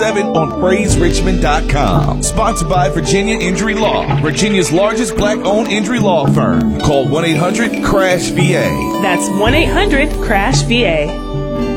24/7 on PraiseRichmond.com. Sponsored by Virginia Injury Law, Virginia's largest black-owned injury law firm. Call 1-800-CRASH-VA. That's 1-800-CRASH-VA.